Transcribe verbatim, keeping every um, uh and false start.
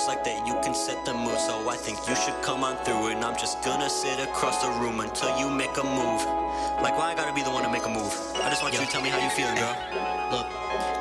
looks like that you can set the mood. So I think you should come on through, and I'm just gonna sit across the room until you make a move. Like, why I gotta be the one to make a move? I just want Yo. you to tell me how you feeling, girl. Look,